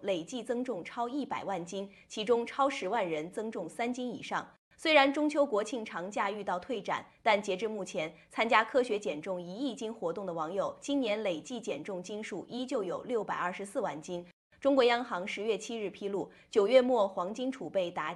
累计增重超100万斤，其中超10万人增重3斤以上。虽然中秋国庆长假遇到退展，但截至目前，参加科学减重1亿斤活动的网友，今年累计减重斤数依旧有624万斤。中国央行10月7日披露，9月末黄金储备达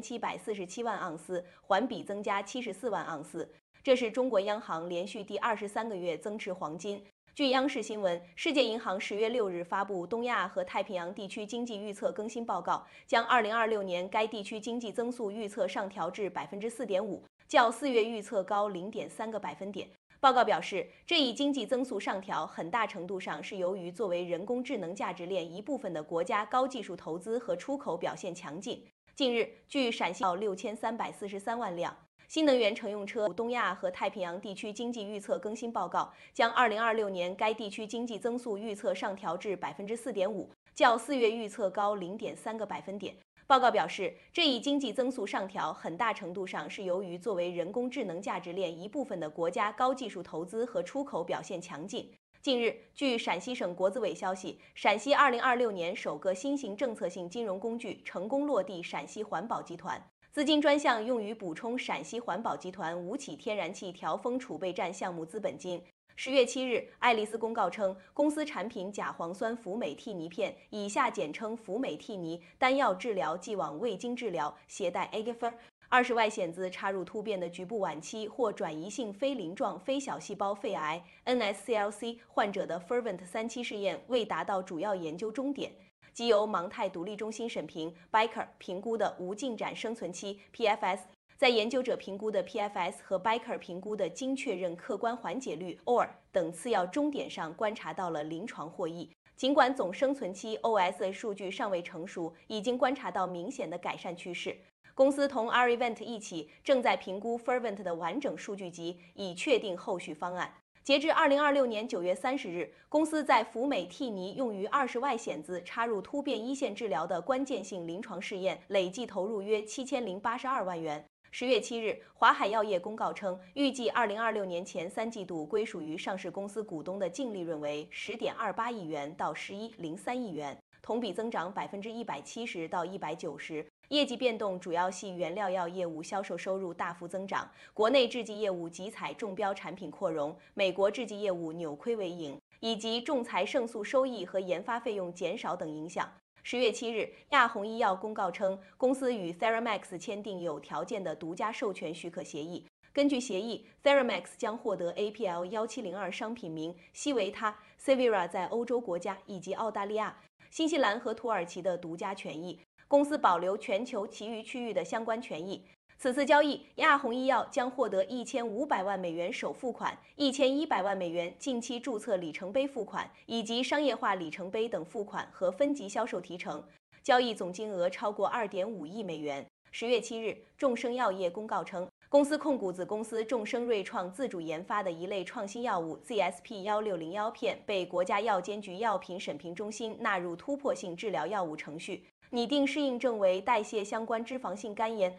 7747万盎司，环比增加74万盎司。这是中国央行连续第23个月增持黄金。据央视新闻，世界银行10月6日发布东亚和太平洋地区经济预测更新报告，将2026年该地区经济增速预测上调至4.5%，较4月预测高0.3个百分点。报告表示，这一经济增速上调很大程度上是由于作为人工智能价值链一部分的国家高技术投资和出口表现强劲。近日，据陕西到6343万辆。新能源乘用车东亚和太平洋地区经济预测更新报告，将2026年该地区经济增速预测上调至4.5%，较4月预测高0.3个百分点。报告表示，这一经济增速上调很大程度上是由于作为人工智能价值链一部分的国家高技术投资和出口表现强劲。近日，据陕西省国资委消息，陕西2026年首个新型政策性金融工具成功落地陕西环保集团。资金专项用于补充陕西环保集团吴起天然气调峰储备站项目资本金。10月7日，爱丽丝公告称，公司产品甲磺酸辅美替尼片（以下简称辅美替尼）单药治疗既往未经治疗携带 AGFR20 外显子插入突变的局部晚期或转移性非鳞状非小细胞肺癌 （NSCLC） 患者的 Fervent3期试验未达到主要研究终点。即由芒泰独立中心审评 （BICR） 评估的无进展生存期 （PFS）， 在研究者评估的 PFS 和 BICR 评估的经确认客观缓解率 （OR） 等次要终点上观察到了临床获益。尽管总生存期 （OS） 数据尚未成熟，已经观察到明显的改善趋势。公司同 R-Event 一起正在评估 Fervent 的完整数据集，以确定后续方案。截至2026年9月30日，公司在辅美替尼用于20外显子插入突变一线治疗的关键性临床试验，累计投入约7082万元。10月7日，华海药业公告称，预计2026年前3季度归属于上市公司股东的净利润为10.28亿元到11.03亿元，同比增长170%到190%。业绩变动主要系原料药业务销售收入大幅增长，国内制剂业务集采中标产品扩容，美国制剂业务扭亏为盈，以及仲裁胜诉收益和研发费用减少等影响。10月7日，亚虹医药公告称，公司与 Theramax 签订有条件的独家授权许可协议。根据协议 ，Theramax 将获得 APL1702 商品名、西维他、Cevira 在欧洲国家以及澳大利亚、新西兰和土耳其的独家权益。公司保留全球其余区域的相关权益。此次交易，亚虹医药将获得1500万美元首付款、1100万美元近期注册里程碑付款，以及商业化里程碑等付款和分级销售提成。交易总金额超过2.5亿美元。10月7日，众生药业公告称，公司控股子公司众生瑞创自主研发的一类创新药物 ZSP1601 片被国家药监局药品审评中心纳入突破性治疗药物程序。拟定适应症为代谢相关脂肪性肝炎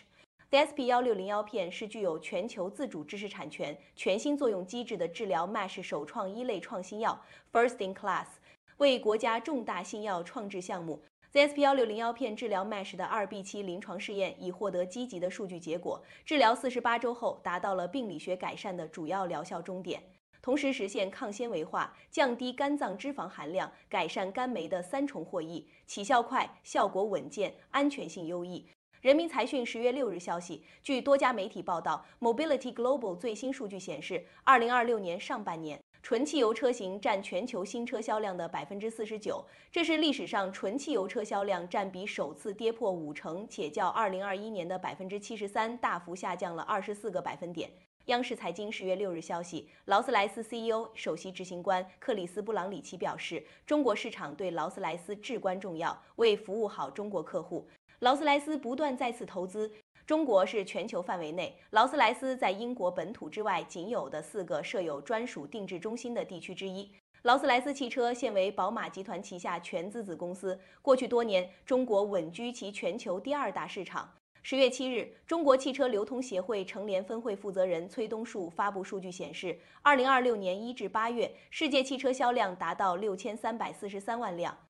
MASH。ZSP1601 片是具有全球自主知识产权、全新作用机制的治疗 MASH 首创一类创新药 ，First in Class， 为国家重大新药创制项目。ZSP1601 片治疗 MASH 的2B 期临床试验已获得积极的数据结果，治疗48周后达到了病理学改善的主要疗效终点。同时实现抗纤维化、降低肝脏脂肪含量、改善肝酶的3重获益，起效快、效果稳健、安全性优异。人民财讯10月6日消息，据多家媒体报道 ，Mobility Global 最新数据显示，2026年上半年，纯汽油车型占全球新车销量的49%，这是历史上纯汽油车销量占比首次跌破50%，且较2021年的73%大幅下降了24个百分点。央视财经10月6日消息，劳斯莱斯 CEO 首席执行官克里斯·布朗里奇表示，中国市场对劳斯莱斯至关重要，为服务好中国客户，劳斯莱斯不断再次投资。中国是全球范围内劳斯莱斯在英国本土之外仅有的4个设有专属定制中心的地区之一。劳斯莱斯汽车现为宝马集团旗下全资子公司，过去多年，中国稳居其全球第2大市场。10月7日，中国汽车流通协会成联分会负责人崔东树发布数据显示，2026年1至8月，世界汽车销量达到6343万辆。